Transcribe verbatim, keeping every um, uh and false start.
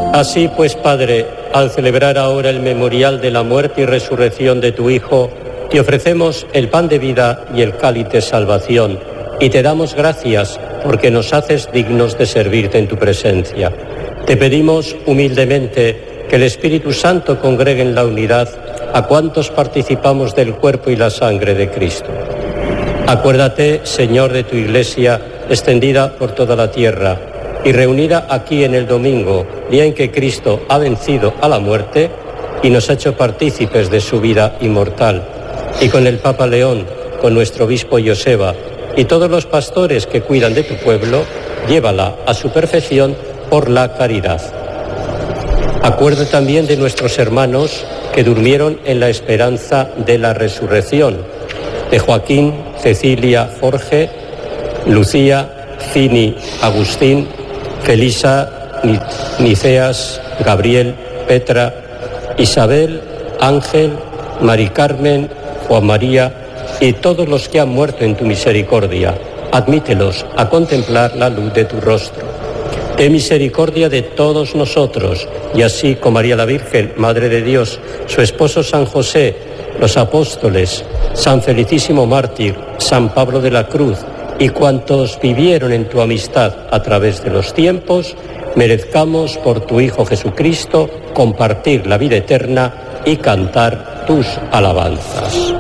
Así pues, Padre, al celebrar ahora el memorial de la muerte y resurrección de tu Hijo, te ofrecemos el pan de vida y el cáliz de salvación, y te damos gracias porque nos haces dignos de servirte en tu presencia. Te pedimos humildemente que el Espíritu Santo congregue en la unidad a cuantos participamos del cuerpo y la sangre de Cristo. Acuérdate, Señor, de tu Iglesia extendida por toda la tierra y reunida aquí en el domingo, día en que Cristo ha vencido a la muerte y nos ha hecho partícipes de su vida inmortal. Y con el Papa León, con nuestro obispo Joseba y todos los pastores que cuidan de tu pueblo, llévala a su perfección por la caridad. Acuérdate también de nuestros hermanos que durmieron en la esperanza de la resurrección, de Joaquín, Cecilia, Jorge, Lucía, Cini, Agustín, Felisa, Niceas, Gabriel, Petra, Isabel, Ángel, Mari Carmen, Juan María y todos los que han muerto en tu misericordia. Admítelos a contemplar la luz de tu rostro. Ten misericordia de todos nosotros, y así con María la Virgen, Madre de Dios, su esposo San José, los apóstoles, San Felicísimo Mártir, San Pablo de la Cruz y cuantos vivieron en tu amistad a través de los tiempos, merezcamos por tu Hijo Jesucristo compartir la vida eterna y cantar tus alabanzas.